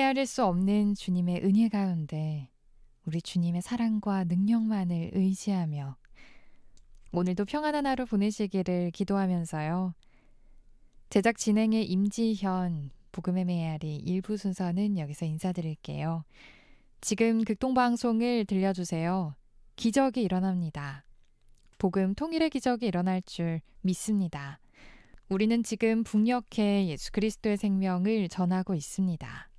헤아릴 수 없는 주님의 은혜 가운데 우리 주님의 사랑과 능력만을 의지하며 오늘도 평안한 하루 보내시기를 기도하면서요. 제작 진행의 임지현, 복음의 메아리 일부 순서는 여기서 인사드릴게요. 지금 극동방송을 들려주세요. 기적이 일어납니다. 복음 통일의 기적이 일어날 줄 믿습니다. 우리는 지금 북녘에 예수 그리스도의 생명을 전하고 있습니다.